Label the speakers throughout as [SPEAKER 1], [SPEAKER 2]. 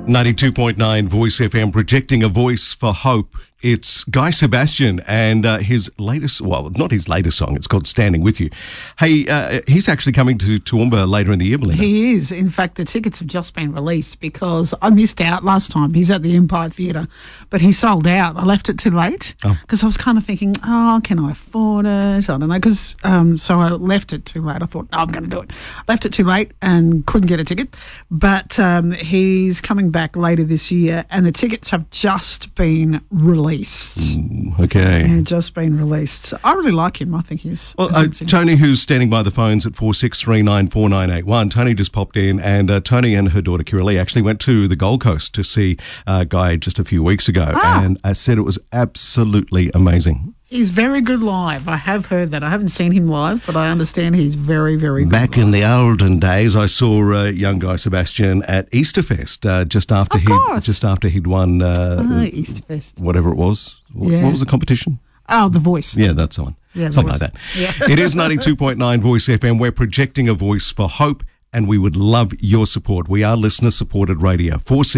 [SPEAKER 1] 92.9 Voice FM, projecting a voice for hope. It's Guy Sebastian and his latest, well, not his latest song, it's called Standing With You. Hey, he's actually coming to Toowoomba later in the year, Belinda.
[SPEAKER 2] He is. In fact, the tickets have just been released because I missed out last time. He's at the Empire Theatre, but he sold out. I left it too late because I was kind of thinking, can I afford it? I don't know, because so I left it too late. I thought, no, I'm going to do it. Left it too late and couldn't get a ticket, but he's coming back later this year and the tickets have just been released.
[SPEAKER 1] Okay.
[SPEAKER 2] Yeah, just been released. So I really like him. I think he's...
[SPEAKER 1] Well, Tony, who's standing by the phones at 46394981, Tony just popped in, and Tony and her daughter Kira Lee actually went to the Gold Coast to see Guy just a few weeks ago, and said it was absolutely amazing.
[SPEAKER 2] He's very good live. I have heard that. I haven't seen him live, but I understand he's very, very good.
[SPEAKER 1] Back in the olden days, I saw young Guy Sebastian at Easterfest just after he'd won
[SPEAKER 2] Easterfest,
[SPEAKER 1] whatever it was.
[SPEAKER 2] Yeah.
[SPEAKER 1] What was the competition?
[SPEAKER 2] Oh, The Voice.
[SPEAKER 1] Yeah, that's the one.
[SPEAKER 2] Yeah,
[SPEAKER 1] something like that.
[SPEAKER 2] Yeah.
[SPEAKER 1] It is 92.9 Voice FM. We're projecting a voice for hope, and we would love your support. We are listener-supported radio.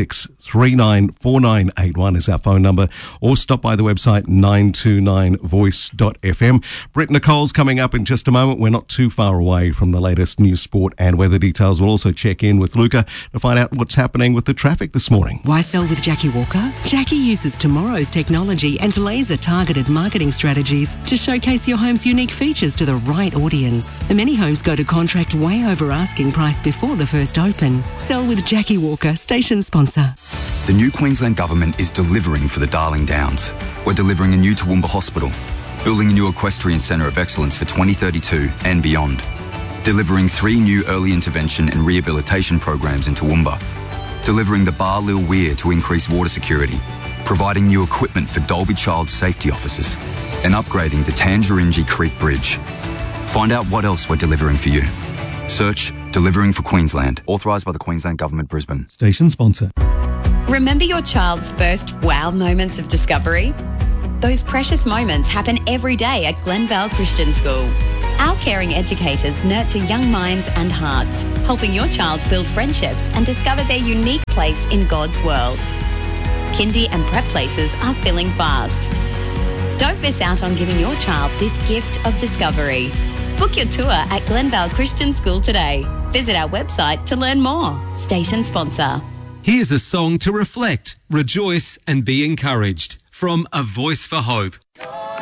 [SPEAKER 1] 46394981 is our phone number, or stop by the website 929voice.fm. Britt Nicole's coming up in just a moment. We're not too far away from the latest news, sport and weather details. We'll also check in with Luca to find out what's happening with the traffic this morning.
[SPEAKER 3] Why sell with Jackie Walker? Jackie uses tomorrow's technology and laser-targeted marketing strategies to showcase your home's unique features to the right audience. Many homes go to contract way over asking price before the first open. Sell with Jackie Walker, station sponsor.
[SPEAKER 4] The new Queensland Government is delivering for the Darling Downs. We're delivering a new Toowoomba Hospital, building a new equestrian centre of excellence for 2032 and beyond, delivering 3 new early intervention and rehabilitation programs in Toowoomba, delivering the Bar Lil Weir to increase water security, providing new equipment for Dalby Child safety officers, and upgrading the Tangeringee Creek Bridge. Find out what else we're delivering for you. Search Delivering for Queensland. Authorised by the Queensland Government, Brisbane.
[SPEAKER 1] Station sponsor.
[SPEAKER 5] Remember your child's first wow moments of discovery? Those precious moments happen every day at Glenvale Christian School. Our caring educators nurture young minds and hearts, helping your child build friendships and discover their unique place in God's world. Kindy and prep places are filling fast. Don't miss out on giving your child this gift of discovery. Book your tour at Glenvale Christian School today. Visit our website to learn more. Station sponsor.
[SPEAKER 6] Here's a song to reflect, rejoice and be encouraged from A Voice for Hope.